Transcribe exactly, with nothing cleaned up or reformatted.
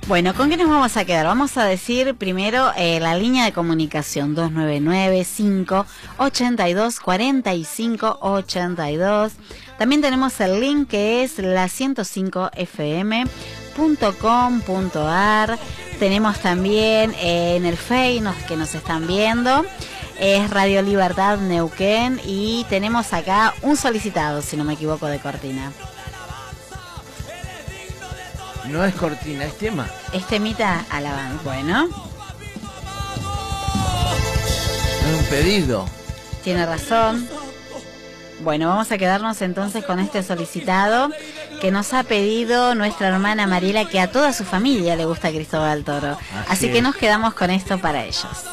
Bueno, ¿con qué nos vamos a quedar? Vamos a decir primero eh, la línea de comunicación dos nueve nueve, cinco ocho dos, cuatro cinco ocho dos. También tenemos el link que es la ciento cinco f m punto com punto a r. Tenemos también eh, en el Facebook que nos están viendo, es Radio Libertad Neuquén, y tenemos acá un solicitado, si no me equivoco, de cortina. No es cortina, es tema. Es temita alabanza. Bueno. Es un pedido. Tiene razón. Bueno, vamos a quedarnos entonces con este solicitado que nos ha pedido nuestra hermana Mariela, que a toda su familia le gusta Cristóbal Toro. Así, Así que nos quedamos con esto para ellos.